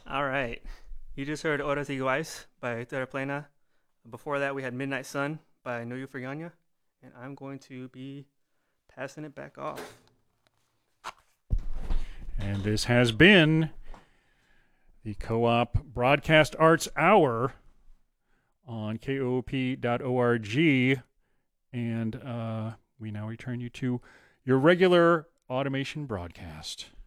All right. You just heard Horas Iguais by Terraplena. Before that, we had Midnight Sun by No You Furgana. And I'm going to be passing it back off. And this has been the Co-op Broadcast Arts Hour on koop.org. And we now return you to your regular automation broadcast.